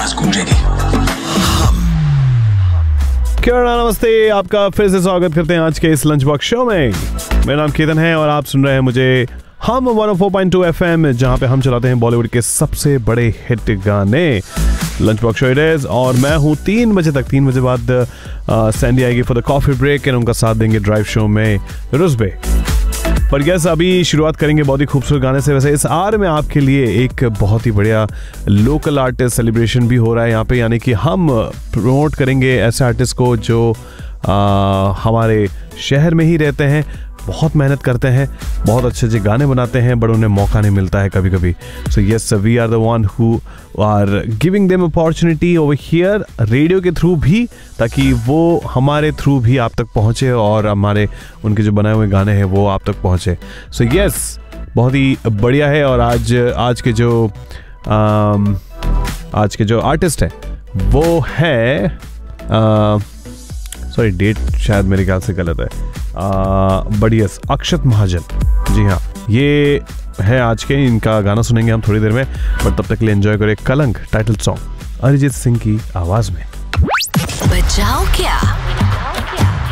आवाज गूंजेगी। नमस्ते, आपका फिर से स्वागत करते हैं आज के इस लंच बॉक्स शो में। मेरा नाम केतन है और आप सुन रहे हैं मुझे हम 104.2 FM, जहां पे हम चलाते हैं बॉलीवुड के सबसे बड़े हिट गाने। Lunch box show it is और मैं हूं 3 बजे तक। 3 बजे बाद सैंडी आएगी for the coffee break and उनका साथ देंगे ड्राइव शो में रुस्बे। पर यस, अभी शुरुआत करेंगे बहुत ही खूबसूरत गाने से। वैसे इस आर में आपके लिए एक बहुत ही बढ़िया लोकल आर्टिस्ट सेलिब्रेशन भी हो रहा है यहाँ पे, यानी कि हम प्रमोट करेंगे ऐसे आर्टिस्ट को जो हमारे शहर में ही रहते हैं, बहुत मेहनत करते हैं, बहुत अच्छे अच्छे गाने बनाते हैं, बट उन्हें मौका नहीं मिलता है कभी कभी। So yes, we are the one who are giving them opportunity over here radio के थ्रू भी, ताकि वो हमारे थ्रू भी आप तक पहुँचे और हमारे उनके जो बनाए हुए गाने हैं वो आप तक पहुँचे। सो यस, बहुत ही बढ़िया है। और आज के जो आर्टिस्ट है वो है सॉरी, डेट शायद मेरे ख्याल से गलत है, बढ़िया, अक्षत महाजन। जी हाँ, ये है आज के। इनका गाना सुनेंगे हम थोड़ी देर में, पर तब तक के लिए एंजॉय करें कलंक टाइटल सॉन्ग अरिजीत सिंह की आवाज में। बजाओ क्या